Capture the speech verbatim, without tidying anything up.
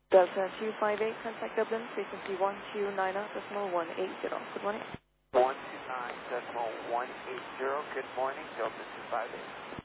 Delta two five eight, contact Dublin, frequency one two nine zero decimal one eight zero. Good morning. one two nine decimal one eight zero. Good morning, Delta two five eight.